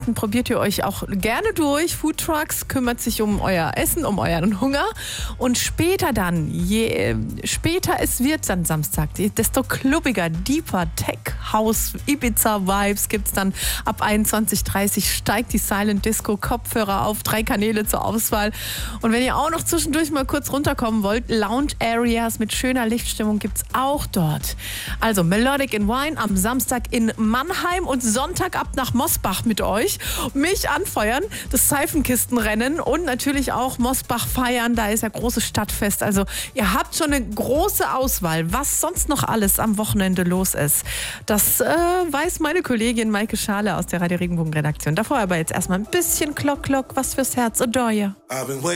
probiert ihr euch auch gerne durch. Foodtrucks kümmert sich um euer Essen, um euren Hunger. Und später dann, je später es wird dann Samstag, desto klubbiger, deeper Tech, House, Ibiza-Vibes gibt's dann ab 21:30 steigt die Silent Disco, Kopfhörer auf, 3 Kanäle zur Auswahl. Und wenn ihr auch noch zwischendurch mal kurz runterkommen wollt, Lounge Areas mit schöner Lichtstimmung gibt's auch dort. Also Melodic in Wine am Samstag in Mannheim und Sonntag ab nach Mosbach mit euch. Mich anfeuern, das Seifenkistenrennen und natürlich auch Mosbach feiern. Da ist ja großes Stadtfest. Also ihr habt schon eine große Auswahl, was sonst noch alles am Wochenende los ist. Das weiß meine Kollegin Maike Schale aus der Radio Regenbogen Redaktion. Davor aber jetzt erstmal ein bisschen Glock, was fürs Herz. Adore ya.